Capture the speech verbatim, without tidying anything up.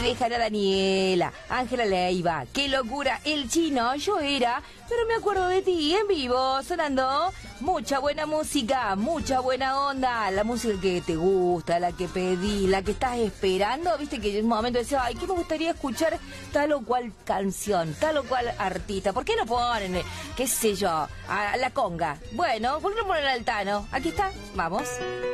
dejará Daniela, Ángela Leiva, qué locura, el Chino, yo era, pero me acuerdo de ti en vivo, sonando mucha buena música, mucha buena onda, la música que te gusta, la que pedí, la que estás esperando, viste que en un momento decía, ay, que me gustaría escuchar tal o cual canción, tal o cual artista, ¿por qué no ponen, qué sé yo, a la conga? Bueno, ¿por qué no ponen al Tano? Aquí está, vamos.